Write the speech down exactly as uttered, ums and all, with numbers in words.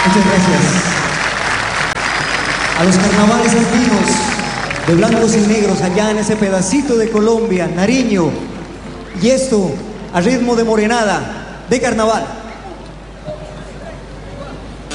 Muchas gracias. A los carnavales andinos, de blancos y negros, allá en ese pedacito de Colombia, Nariño. Y esto a ritmo de morenada, de carnaval.